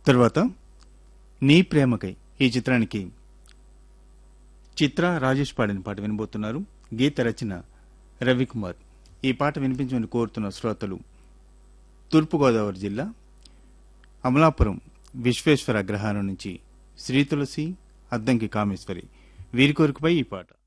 తర్వాత నీ ప్రేమకై ఈ చిత్రానికి చిత్ర రాజేష్ పాడిన పాట వినబోతున్నారు. గీత రచన రవికుమార్. ఈ పాట వినిపించమని కోరుతున్న శ్రోతలు తూర్పుగోదావరి జిల్లా అమలాపురం విశ్వేశ్వర అగ్రహారం నుంచి శ్రీతులసి, అద్దంకి కామేశ్వరి. వీరి కోరికపై ఈ పాట.